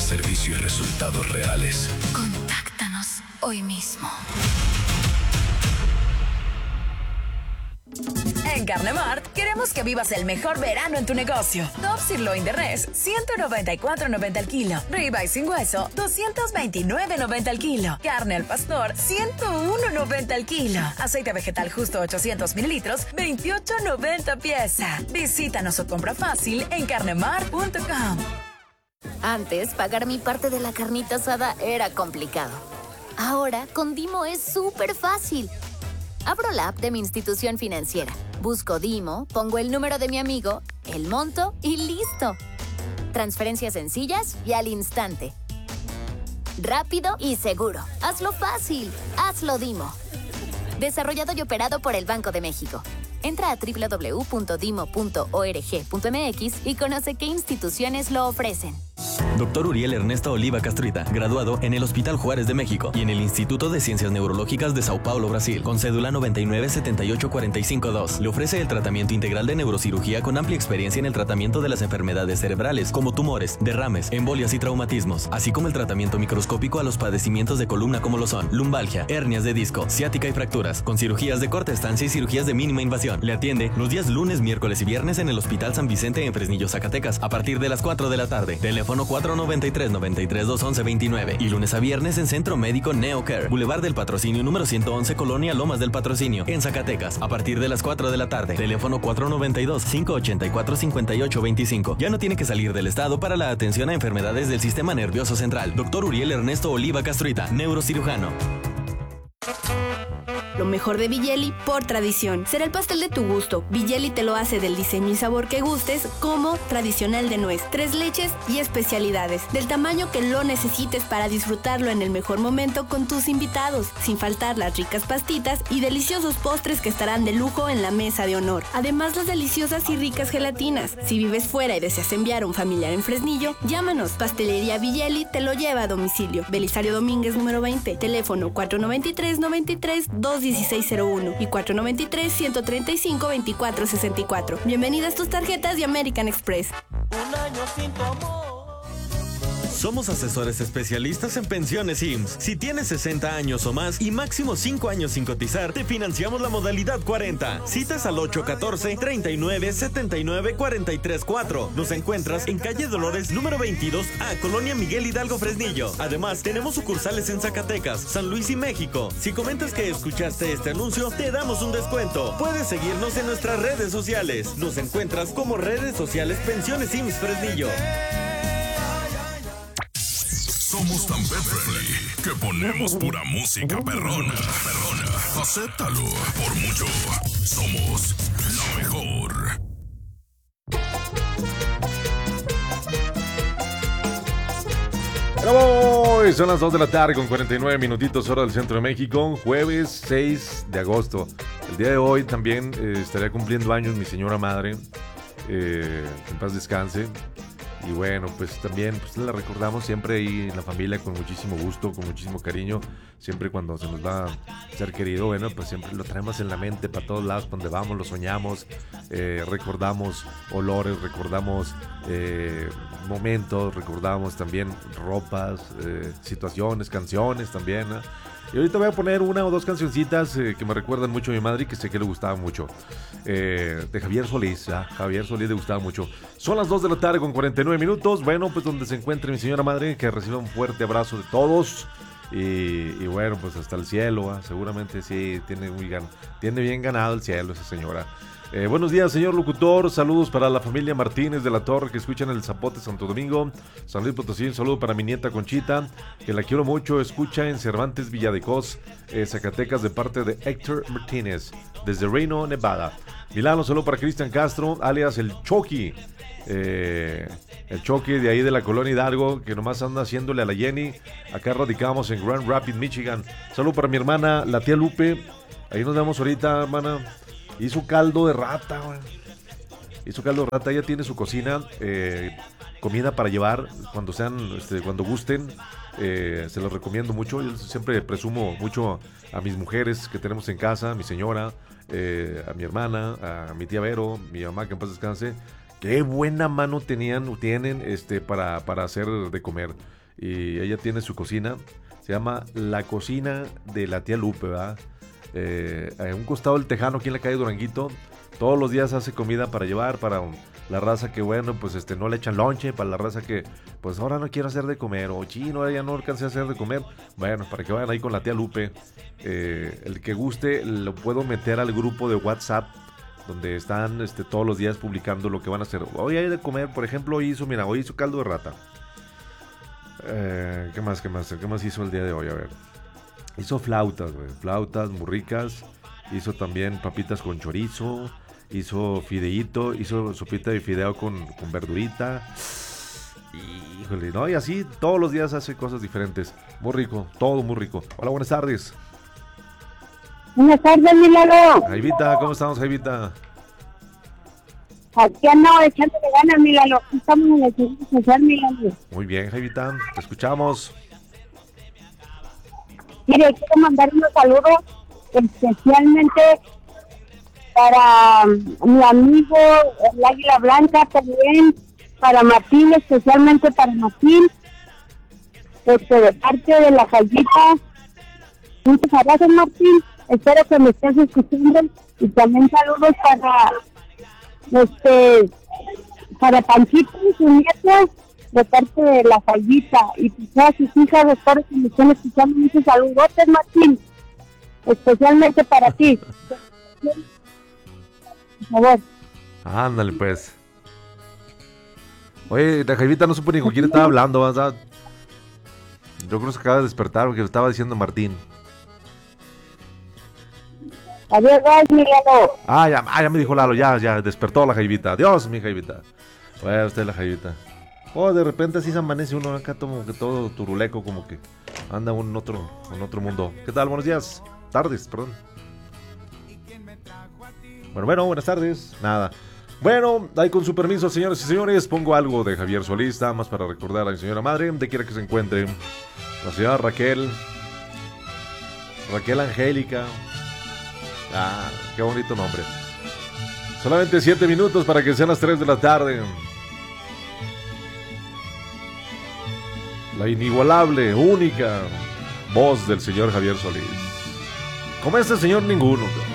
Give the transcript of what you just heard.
servicio y resultados reales. Contáctanos hoy mismo. En Carnemart queremos que vivas el mejor verano en tu negocio. Top Sirloin de Res, $194.90 al kilo. Ribeye sin hueso, $229.90 al kilo. Carne al pastor, $101.90 al kilo. Aceite vegetal justo 800 mililitros, $28.90 pieza. Visítanos o compra fácil en carnemart.com. Antes, pagar mi parte de la carnita asada era complicado. Ahora, con Dimo es súper fácil. Abro la app de mi institución financiera, busco Dimo, pongo el número de mi amigo, el monto y ¡listo! Transferencias sencillas y al instante. Rápido y seguro. Hazlo fácil. Hazlo Dimo. Desarrollado y operado por el Banco de México. Entra a www.dimo.org.mx y conoce qué instituciones lo ofrecen. Dr. Uriel Ernesto Oliva Castruita, graduado en el Hospital Juárez de México y en el Instituto de Ciencias Neurológicas de Sao Paulo, Brasil, con cédula 997845-2. Le ofrece el tratamiento integral de neurocirugía con amplia experiencia en el tratamiento de las enfermedades cerebrales, como tumores, derrames, embolias y traumatismos, así como el tratamiento microscópico a los padecimientos de columna como lo son lumbalgia, hernias de disco, ciática y fracturas, con cirugías de corta estancia y cirugías de mínima invasión. Le atiende los días lunes, miércoles y viernes en el Hospital San Vicente en Fresnillo, Zacatecas, a partir de las 4 de la tarde. Teléfono 493-93-211-29 y lunes a viernes en Centro Médico NeoCare, Boulevard del Patrocinio número 111, Colonia Lomas del Patrocinio, en Zacatecas, a partir de las 4 de la tarde. Teléfono 492-584-5825. Ya no tiene que salir del estado para la atención a enfermedades del sistema nervioso central. Dr. Uriel Ernesto Oliva Castruita, neurocirujano. Lo mejor de Villeli por tradición. Será el pastel de tu gusto. Villeli te lo hace del diseño y sabor que gustes, como tradicional de nuez, 3 leches y especialidades, del tamaño que lo necesites para disfrutarlo en el mejor momento con tus invitados, sin faltar las ricas pastitas y deliciosos postres que estarán de lujo en la mesa de honor. Además, las deliciosas y ricas gelatinas. Si vives fuera y deseas enviar a un familiar en Fresnillo, llámanos. Pastelería Villeli te lo lleva a domicilio. Belisario Domínguez número 20. Teléfono 493-93-21601 y 493-135-2464. Bienvenidas tus tarjetas de American Express. Un año sin tu amor. Somos asesores especialistas en pensiones IMSS. Si tienes 60 años o más y máximo 5 años sin cotizar, te financiamos la modalidad 40. Citas al 814-39-79-434. Nos encuentras en calle Dolores número 22A, Colonia Miguel Hidalgo, Fresnillo. Además, tenemos sucursales en Zacatecas, San Luis y México. Si comentas que escuchaste este anuncio, te damos un descuento. Puedes seguirnos en nuestras redes sociales. Nos encuentras como redes sociales Pensiones IMSS Fresnillo. Somos tan pet friendly que ponemos pura música perrona. Acéptalo. Por mucho, somos la mejor. ¡Bravo! Son las 2 de la tarde con 49 minutitos hora del Centro de México, jueves 6 de agosto. El día de hoy también estaría cumpliendo años mi señora madre, en paz descanse. Y bueno, pues también pues la recordamos siempre ahí en la familia con muchísimo gusto, con muchísimo cariño. Siempre cuando se nos va a ser querido, bueno, pues siempre lo traemos en la mente para todos lados, donde vamos, lo soñamos, recordamos olores, recordamos momentos, recordamos también ropas, situaciones, canciones también, ¿no? Y ahorita voy a poner una o dos cancioncitas que me recuerdan mucho a mi madre y que sé que le gustaba mucho. De Javier Solís, Javier Solís le gustaba mucho. Son las 2 de la tarde con 49 minutos. Bueno, pues donde se encuentre mi señora madre, que reciba un fuerte abrazo de todos. Y bueno, pues hasta el cielo, seguramente sí, tiene bien ganado el cielo esa señora. Buenos días, señor locutor. Saludos para la familia Martínez de la Torre que escuchan el Zapote Santo Domingo, San Luis Potosí. Un saludo para mi nieta Conchita, que la quiero mucho. Escucha en Cervantes Villadecos, Zacatecas, de parte de Héctor Martínez, desde Reno, Nevada. Milano, saludo para Cristian Castro, alias el Chucky. El Chucky de ahí de la colonia Hidalgo, que nomás anda haciéndole a la Jenny. Acá radicamos en Grand Rapids, Michigan. Saludo para mi hermana, la tía Lupe. Ahí nos vemos ahorita, hermana. Hizo caldo de rata, güey. Ella tiene su cocina, comida para llevar cuando cuando gusten. Se los recomiendo mucho. Yo siempre presumo mucho a mis mujeres que tenemos en casa, a mi señora, a mi hermana, a mi tía Vero, mi mamá, que en paz descanse. Qué buena mano tienen para hacer de comer. y ella tiene su cocina. Se llama La Cocina de la Tía Lupe, ¿verdad? A un costado del Tejano, aquí en la calle Duranguito. Todos los días hace comida para llevar, para la raza que, bueno, pues no le echan lonche, para la raza que, pues ahora no quiero hacer de comer, o chino, ya no alcancé a hacer de comer. Bueno, para que vayan ahí con la Tía Lupe. El que guste, lo puedo meter al grupo de WhatsApp, donde están todos los días publicando lo que van a hacer. Hoy hay de comer, por ejemplo, hoy hizo caldo de rata. ¿Qué más hizo el día de hoy? A ver. Hizo flautas, güey. Flautas muy ricas. Hizo también papitas con chorizo. Hizo fideíto. Hizo sopita de fideo con verdurita. Híjole, ¿no? Y así todos los días hace cosas diferentes. Muy rico, todo muy rico. Hola, buenas tardes. Buenas tardes, Milagro. Jaivita, ¿cómo estamos, Jaivita? Aquí andamos echándole ganas, Milagro. Estamos en el servicio social, Milagro. Muy bien, Jaivita, te escuchamos. Mire, quiero mandar unos saludos especialmente para mi amigo el Águila Blanca, también para Martín, especialmente para Martín, de parte de la Jaivita. Muchas gracias, Martín. Espero que me estés escuchando. Y también saludos para Panchito y su nieto, de parte de la Jaivita. Y todas sus hijas, espero que me estén escuchando. Muchos saludotes, Martín. Especialmente para ti. Por favor. Ándale, pues. Oye, la Jaivita no supo ni con quién estaba hablando, ¿verdad? Yo creo que se acaba de despertar porque lo estaba diciendo Martín. Adiós, Milagro. Ya me dijo Lalo, ya despertó la Jaivita. Adiós, mi Jaivita. Bueno, usted la Jaivita. De repente así se amanece uno acá como que todo turuleco, como que anda en otro mundo. ¿Qué tal? Buenos días. Tardes, perdón. Bueno, buenas tardes. Nada. Bueno, ahí con su permiso, señores y señores, pongo algo de Javier Solís, nada más para recordar a mi señora madre, donde quiera que se encuentre. La señora Raquel Angélica. Qué bonito nombre. Solamente 7 minutos para que sean las 3 de la tarde. La inigualable, única voz del señor Javier Solís. Como este señor, ninguno.